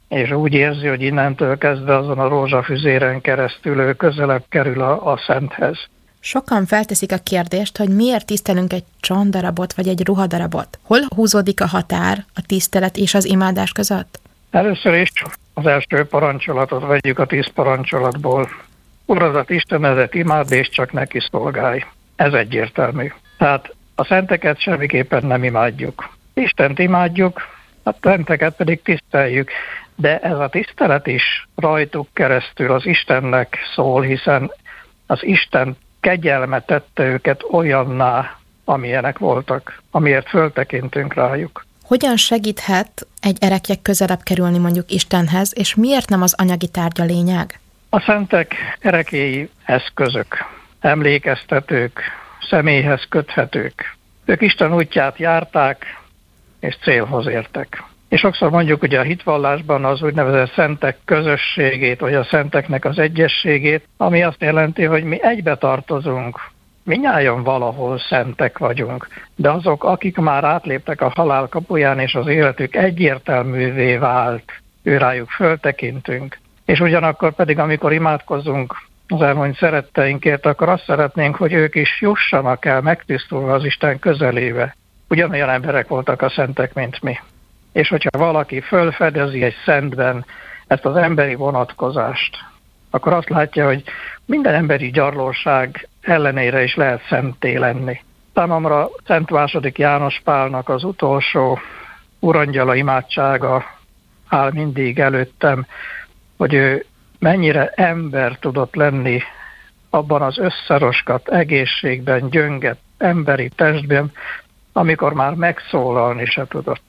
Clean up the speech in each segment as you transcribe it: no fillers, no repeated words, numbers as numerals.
és úgy érzi, hogy innentől kezdve azon a rózsafüzéren keresztül ő közelebb kerül a szenthez. Sokan felteszik a kérdést, hogy miért tisztelünk egy csontdarabot vagy egy ruhadarabot. Hol húzódik a határ a tisztelet és az imádás között? Először is az első parancsolatot vegyük a 10 parancsolatból. Uradat, Istenedet imádd, és csak neki szolgálj. Ez egyértelmű. Tehát a szenteket semmiképpen nem imádjuk. Istent imádjuk, a szenteket pedig tiszteljük. De ez a tisztelet is rajtuk keresztül az Istennek szól, hiszen az Isten kegyelme tette őket olyanná, amilyenek voltak, amiért föltekintünk rájuk. Hogyan segíthet egy ereklyek közelebb kerülni mondjuk Istenhez, és miért nem az anyagi tárgy a lényeg? A szentek erekéi eszközök, emlékeztetők, személyhez köthetők. Ők Isten útját járták, és célhoz értek. És sokszor mondjuk ugye a hitvallásban az úgynevezett szentek közösségét, vagy a szenteknek az egyességét, ami azt jelenti, hogy mi egybe tartozunk, mindnyájan valahol szentek vagyunk, de azok, akik már átléptek a halál kapuján, és az életük egyértelművé vált, őrájuk föltekintünk, és ugyanakkor pedig, amikor imádkozunk az elmúlt szeretteinkért, akkor azt szeretnénk, hogy ők is jussanak el megtisztulva az Isten közelébe. Ugyanolyan emberek voltak a szentek, mint mi. És hogyha valaki fölfedezi egy szentben ezt az emberi vonatkozást, akkor azt látja, hogy minden emberi gyarlóság ellenére is lehet szenté lenni. Számomra Szent II. János Pálnak az utolsó urangyala imádsága áll mindig előttem, hogy ő mennyire ember tudott lenni abban az összeroskat, egészségben, gyönget, emberi testben, amikor már megszólalni se tudott.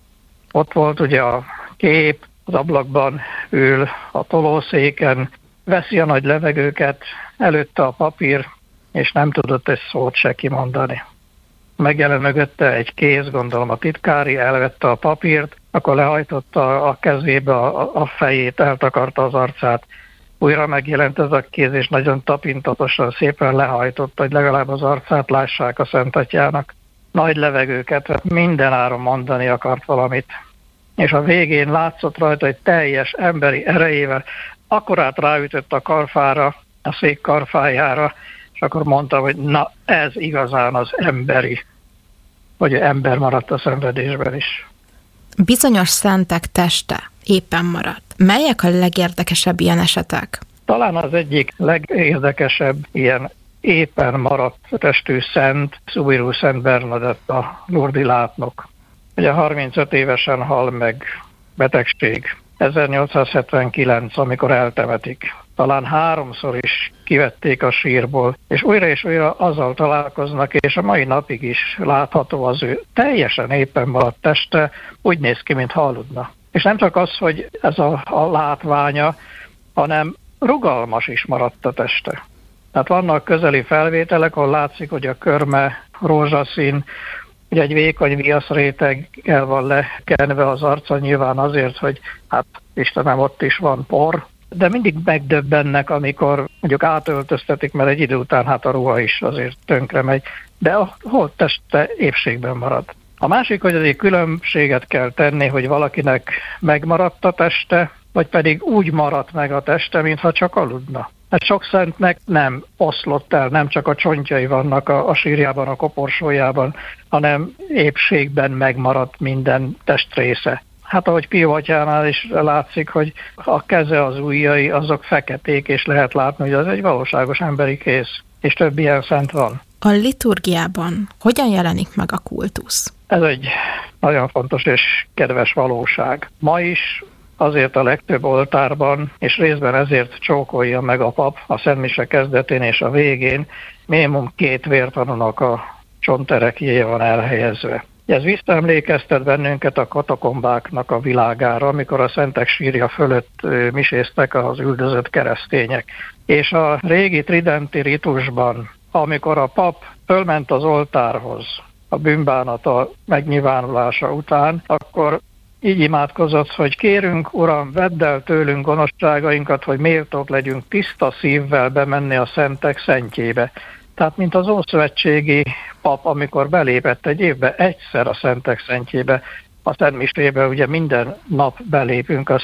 Ott volt ugye a kép, az ablakban ül a tolószéken, veszi a nagy levegőket, előtte a papír, és nem tudott egy szót se kimondani. Megjelent mögötte egy kéz, gondolom a titkári, elvette a papírt, akkor lehajtotta a kezébe a fejét, eltakarta az arcát. Újra megjelent ez a kéz, és nagyon tapintatosan szépen lehajtotta, hogy legalább az arcát lássák a Szent Atyának. Nagy levegőket vett, mindenáron mondani akart valamit. És a végén látszott rajta, hogy teljes emberi erejével akkorát ráütött a karfára, a szék karfájára, és akkor mondta, hogy na, ez igazán az emberi, vagy ember maradt a szenvedésben is. Bizonyos szentek teste éppen maradt. Melyek a legérdekesebb ilyen esetek? Talán az egyik legérdekesebb ilyen éppen maradt testű szent, Szubirú Szent Bernadett, a lurdi látnok. Ugye 35 évesen hal meg betegség. 1879, amikor eltemetik. Talán 3-szor is kivették a sírból, és újra azzal találkoznak, és a mai napig is látható az ő teljesen éppen maradt teste, úgy néz ki, mintha aludna. És nem csak az, hogy ez a látványa, hanem rugalmas is maradt a teste. Tehát vannak közeli felvételek, ahol látszik, hogy a körme rózsaszín, ugye egy vékony viaszréteggel van lekenve az arca, nyilván azért, hogy hát Istenem, ott is van por, de mindig megdöbbennek, amikor mondjuk átöltöztetik, mert egy idő után hát a ruha is azért tönkre megy, de a holtteste épségben marad. A másik, hogy azért különbséget kell tenni, hogy valakinek megmaradt a teste, vagy pedig úgy maradt meg a teste, mintha csak aludna. Hát sok szentnek nem oszlott el, nem csak a csontjai vannak a sírjában, a koporsójában, hanem épségben megmaradt minden testrésze. Hát ahogy Pio atyánál is látszik, hogy a keze, az ujjai, azok feketék, és lehet látni, hogy az egy valóságos emberi kéz, és több ilyen szent van. A liturgiában hogyan jelenik meg a kultusz? Ez egy nagyon fontos és kedves valóság. Ma is azért a legtöbb oltárban, és részben ezért csókolja meg a pap a szentmise kezdetén és a végén, minimum 2 vértanúnak a csonterekjéje van elhelyezve. Ez visszaemlékeztet bennünket a katakombáknak a világára, amikor a szentek sírja fölött miséztek az üldözött keresztények. És a régi tridenti ritusban, amikor a pap fölment az oltárhoz a bűnbánata megnyilvánulása után, akkor így imádkozott, hogy kérünk, Uram, vedd el tőlünk gonoszságainkat, hogy méltók legyünk tiszta szívvel bemenni a szentek szentjébe. Tehát, mint az ószövetségi pap, amikor belépett egy évbe egyszer a szentek szentjébe, a szentmisébe ugye minden nap belépünk a